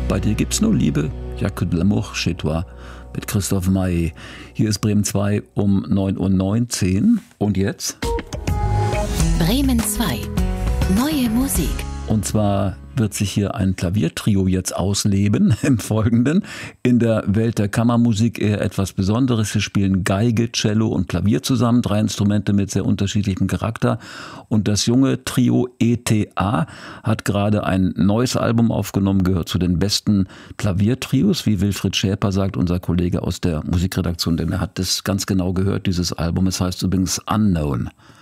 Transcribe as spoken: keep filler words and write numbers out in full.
Bei dir gibt's nur Liebe, Jacques de l'amour chez toi mit Christoph Maé. Hier ist Bremen zwei um neun Uhr neunzehn. Und jetzt? Bremen zwei. Neue Musik. Und zwar wird sich hier ein Klaviertrio jetzt ausleben im Folgenden. In der Welt der Kammermusik eher etwas Besonderes. Sie spielen Geige, Cello und Klavier zusammen. Drei Instrumente mit sehr unterschiedlichem Charakter. Und das junge Trio E T A hat gerade ein neues Album aufgenommen, gehört zu den besten Klaviertrios, wie Wilfried Schäper sagt, unser Kollege aus der Musikredaktion. Denn er hat das ganz genau gehört, dieses Album. Es heißt übrigens Unknown.